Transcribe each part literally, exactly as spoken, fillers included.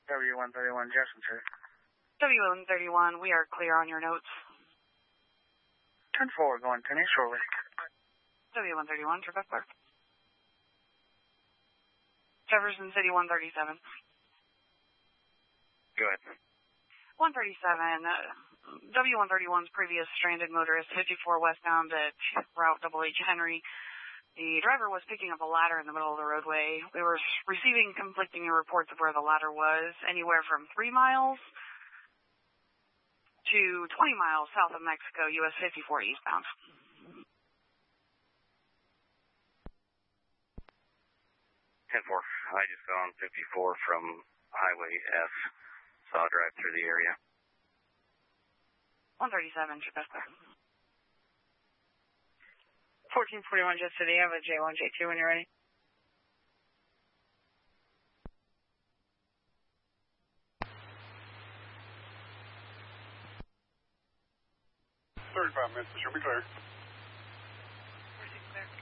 W one thirty-one, Jefferson, sir. W one thirty-one, we are clear on your notes. Turn forward, going ten east shortly. W one thirty-one, Trebek Park. Jefferson City one thirty-seven. Go ahead. one thirty-seven, uh, W one thirty-one's previous stranded motorist, fifty-four westbound at Route H H Henry. The driver was picking up a ladder in the middle of the roadway. We were receiving conflicting reports of where the ladder was, anywhere from three miles to twenty miles south of Mexico, U S fifty-four eastbound. ten four, I just got on fifty-four from Highway S. Saw a drive through the area. one thirty-seven, Trebek. fourteen forty-one, Jet City. I have a J one, J two when you're ready. thirty-five minutes, should be clear. Where's it clear?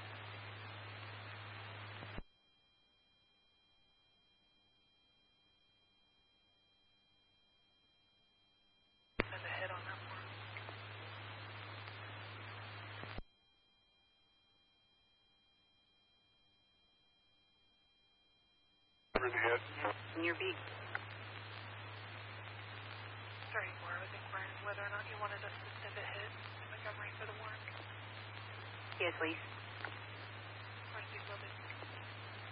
There's a hit on that one. In the head. In your beat. thirty-four, I was inquiring whether or not you wanted us to send a hit to Montgomery for the warrant. Yes, please.